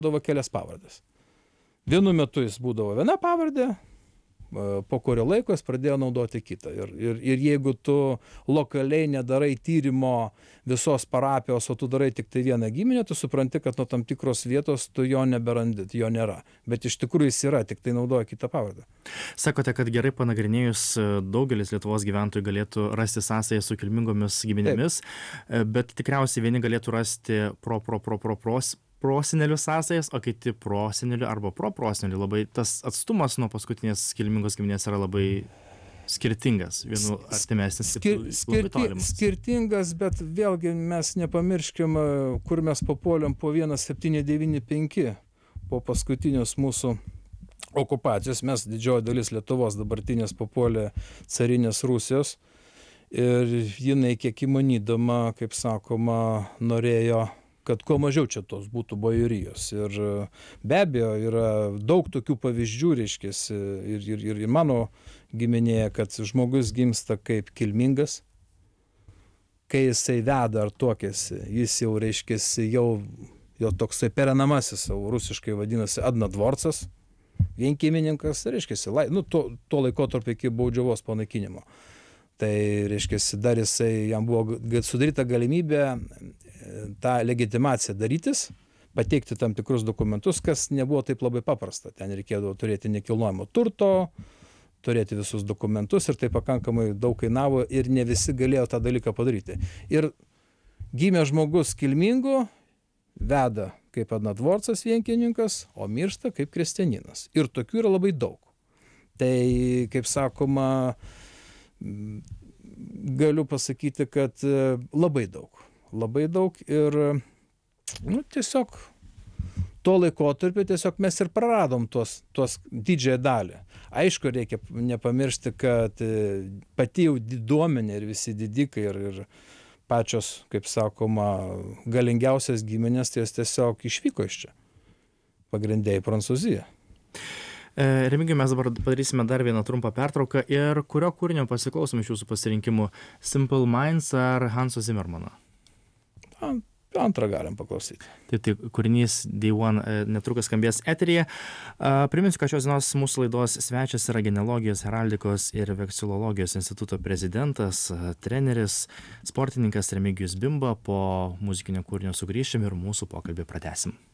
būdavo kelias pavardės. Vienu metu jis būdavo viena pavardė, po kurio laiko jis pradėjo naudoti kitą. Ir jeigu tu lokaliai nedarai tyrimo visos parapijos, o tu darai tik tai vieną giminę, tu supranti, kad nuo tam tikros vietos tu jo neberandi, jo nėra. Bet iš tikrųjų jis yra, tik tai naudoja kitą pavardę. Sakote, kad gerai panagrinėjus daugelis Lietuvos gyventojų galėtų rasti sąsąją su kilmingomis giminėmis, bet tikriausiai vieni galėtų rasti prosenelių sąsajas, o kiti prosenelių arba proprosenelių. Labai tas atstumas nuo paskutinės kilmingos giminės yra labai skirtingas. Vienu artimesnis, labai tolimas. Skirtingas, bet vėlgi mes nepamirškim, kur mes papuolėm po 1795, po paskutinės mūsų okupacijos. Mes didžioji dalis Lietuvos dabartinės papuolė carinės Rusijos ir jinai kiek įmanydama, kaip sakoma, norėjo kad kuo mažiau čia tos būtų bajorijos. Ir be abejo yra daug tokių pavyzdžių, reiškiasi, ir mano giminėje, kad žmogus gimsta kaip kilmingas, kai jisai veda ar tuokiasi, jis jau, reiškiasi, jo toksai perenamasis, rusiškai vadinasi adnadvorcas, vienkimininkas, reiškiasi, tuo laikotarpiu iki baudžiavos panaikinimo. Tai, reiškiasi, dar jam buvo sudaryta galimybė tą legitimaciją darytis, pateikti tam tikrus dokumentus, kas nebuvo taip labai paprasta. Ten reikėdavo turėti nekilnojamo turto, turėti visus dokumentus ir tai pakankamai daug kainavo ir ne visi galėjo tą dalyką padaryti. Ir gimė žmogus kilmingu, veda kaip adnadvorcas vienkininkas, o miršta kaip kristianinas. Ir tokių yra labai daug. Tai, kaip sakoma, galiu pasakyti, kad labai daug ir tiesiog tuo laikotarpiu tiesiog mes ir praradom tuos didžiąją dalį. Aišku, reikia nepamiršti, kad pati jau diduomenė ir visi didikai ir pačios, kaip sakoma, galingiausias giminės, tai jos tiesiog išvyko iš čia, pagrindė į Prancūziją. Remigijau, mes dabar padarysime dar vieną trumpą pertrauką ir kurio kūrinio pasiklausom iš jūsų pasirinkimų, Simple Minds ar Hanso Zimmermano? Antrą galim paklausyti. Tai kūrinys Day One netrukus skambės eteryje. Priminsiu, kad šios dienos mūsų laidos svečias yra Genealogijos, heraldikos ir veksilologijos instituto prezidentas, treneris, sportininkas Remigijus Bimba. Po muzikinio kūrinio sugrįšim ir mūsų pokalbį pratęsim.